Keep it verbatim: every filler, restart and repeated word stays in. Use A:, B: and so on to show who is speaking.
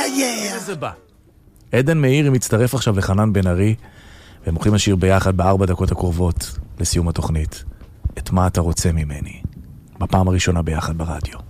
A: הנה זה בא. עדן מאירי מצטרף עכשיו לחנן בן ארי, והם הולכים לשיר ביחד בארבע דקות הקרובות לסיום התוכנית. את מה אתה רוצה ממני? בפעם הראשונה ביחד ברדיו.